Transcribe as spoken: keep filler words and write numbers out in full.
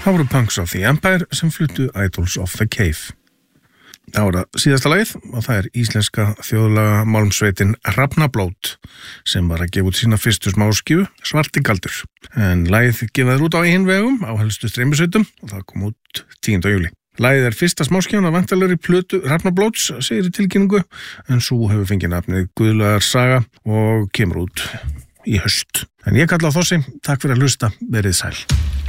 Það voru Punks of the Empire sem fluttu Idols of the Cave. Það var það síðasta lagið og það er íslenska þjóðlaga málmsveitin Hrafnablót sem var að gefa út sína fyrstu smáskífu Svartigaldur. En lagið gefaður út á eigin vegum á helstu streymisveitum og það kom út tíunda júlí. Lagið er fyrsta smáskífan af væntanlegri plötu Hrafnablóts, segir í tilkynningu, en svo hefur fengið nafnið Guðlaugar saga og kemur út í haust. En ég kalla á Þossi, takk fyrir að hlusta, verið sæl.